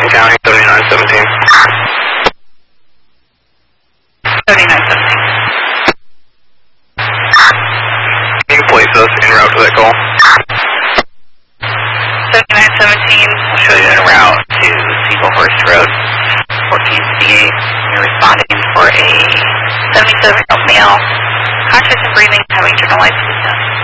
Clayton County, 7917. 7917. You can place us en route to that call. 7917 will show you en route to Siegel Horst Road, 1458. You're responding for a 77-year-old male, conscious and breathing, having general life assistance.